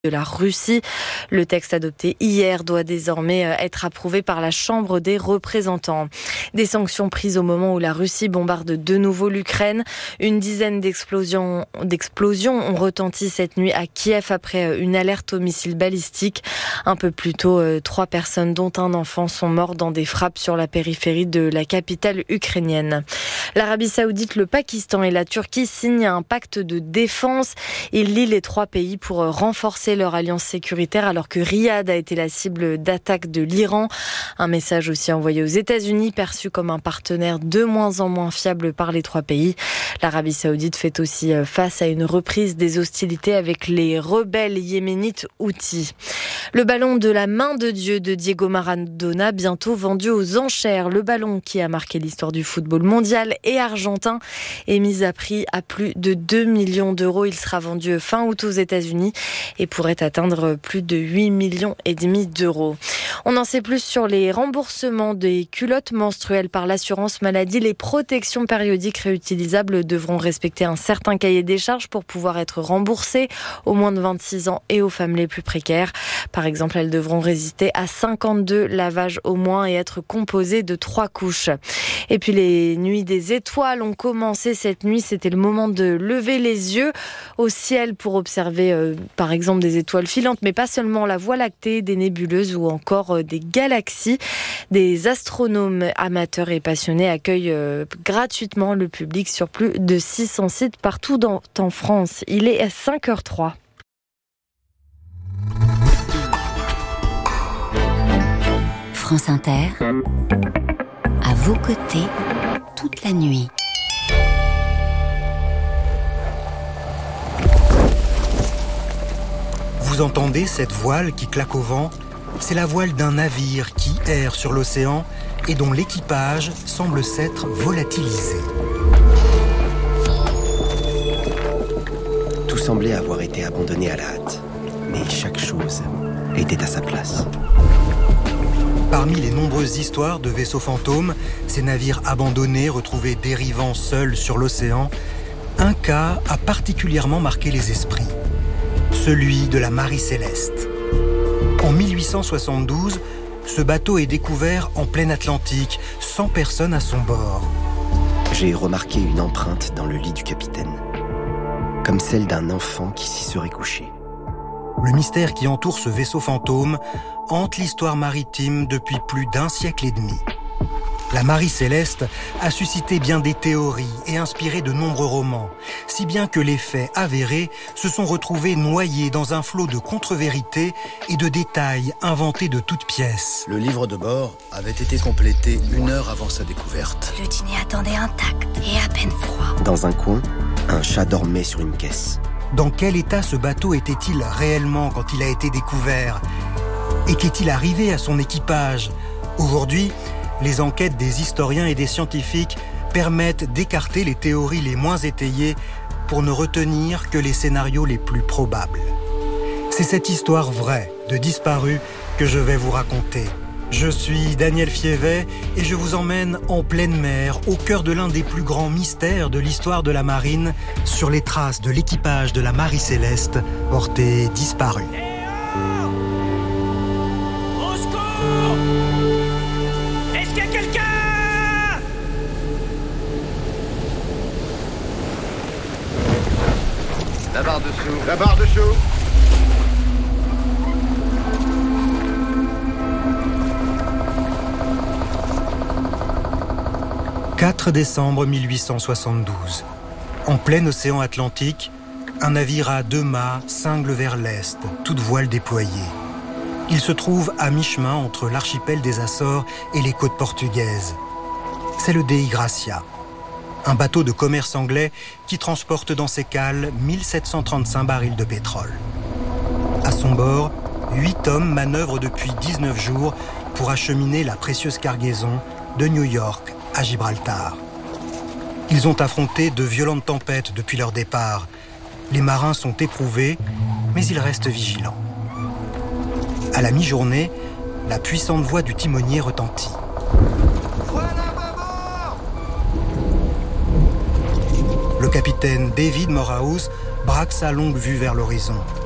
de la Russie. Le texte adopté hier doit désormais être approuvé par la Chambre des représentants. Des sanctions prises au moment où la Russie bombarde de nouveau l'Ukraine. Une dizaine d'explosions ont retenti cette nuit à Kiev après une alerte au missile balistique. Un peu plus tôt, 3 personnes dont un enfant sont mortes dans des frappes sur la périphérie de la capitale ukrainienne. L'Arabie Saoudite, le Pakistan et la Turquie signent un pacte de défense. Ils lient les 3 pays pour renforcer leur alliance sécuritaire alors que Riyad a été la cible d'attaques de l'Iran. Un message aussi envoyé aux États-Unis, perçu comme un partenaire de moins en moins fiable par les 3 pays. L'Arabie Saoudite fait aussi face à une reprise des hostilités avec les rebelles yéménites Houthis. Le ballon de la main de Dieu de Diego Maradona, bientôt vendu aux enchères. Le ballon qui a marqué l'histoire du football mondial et argentin est mis à prix à plus de 2 millions d'euros. Il sera vendu fin août aux États-Unis et pourrait atteindre plus de 8,5 millions d'euros. On en sait plus sur les remboursements des culottes menstruelles par l'assurance maladie. Les protections périodiques réutilisables devront respecter un certain cahier des charges pour pouvoir être remboursées aux moins de 26 ans et aux femmes les plus précaires. Par exemple, elles devront résister à 52 lavages au moins et être composées de 3 couches. Et puis les nuits des étoiles ont commencé cette nuit. C'était le moment de lever les yeux au ciel pour observer par exemple des étoiles filantes, mais pas seulement, la Voie lactée, des nébuleuses ou encore des galaxies. Des astronomes amateurs et passionnés accueillent gratuitement le public sur plus de 600 sites partout en France. Il est à 5h03. France Inter, à vos côtés, toute la nuit. Vous entendez cette voile qui claque au vent ? C'est la voile d'un navire qui erre sur l'océan et dont l'équipage semble s'être volatilisé. Tout semblait avoir été abandonné à la hâte, mais chaque chose était à sa place. Parmi les nombreuses histoires de vaisseaux fantômes, ces navires abandonnés retrouvés dérivant seuls sur l'océan, un cas a particulièrement marqué les esprits. Celui de la Marie Céleste. En 1872, ce bateau est découvert en plein Atlantique, sans personne à son bord. J'ai remarqué une empreinte dans le lit du capitaine, comme celle d'un enfant qui s'y serait couché. Le mystère qui entoure ce vaisseau fantôme hante l'histoire maritime depuis plus d'1 siècle et demi. La Marie Céleste a suscité bien des théories et inspiré de nombreux romans, si bien que les faits avérés se sont retrouvés noyés dans un flot de contre-vérités et de détails inventés de toutes pièces. Le livre de bord avait été complété 1 heure avant sa découverte. Le dîner attendait intact et à peine froid. Dans un coin, un chat dormait sur une caisse. Dans quel état ce bateau était-il réellement quand il a été découvert ? Et qu'est-il arrivé à son équipage ? Aujourd'hui, les enquêtes des historiens et des scientifiques permettent d'écarter les théories les moins étayées pour ne retenir que les scénarios les plus probables. C'est cette histoire vraie de disparus que je vais vous raconter. Je suis Daniel Fievet et je vous emmène en pleine mer, au cœur de l'un des plus grands mystères de l'histoire de la marine, sur les traces de l'équipage de la Marie Céleste, portée disparue. Au secours ! Est-ce qu'il y a quelqu'un ? La barre dessous. La barre dessous. 4 décembre 1872. En plein océan Atlantique, un navire à 2 mâts cingle vers l'est, toute voile déployée. Il se trouve à mi-chemin entre l'archipel des Açores et les côtes portugaises. C'est le Dei Gracia, un bateau de commerce anglais qui transporte dans ses cales 1735 barils de pétrole. À son bord, 8 hommes manœuvrent depuis 19 jours pour acheminer la précieuse cargaison de New York à Gibraltar. Ils ont affronté de violentes tempêtes depuis leur départ. Les marins sont éprouvés, mais ils restent vigilants. À la mi-journée, la puissante voix du timonier retentit. Le capitaine David Morehouse braque sa longue vue vers l'horizon.